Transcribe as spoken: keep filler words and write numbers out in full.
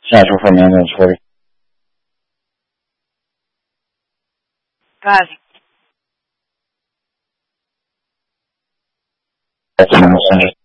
下述分明的处理。 Vale. 什么事？